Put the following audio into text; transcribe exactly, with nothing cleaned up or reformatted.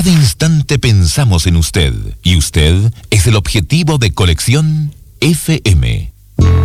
cada instante pensamos en usted y usted es el objetivo de Colección F M.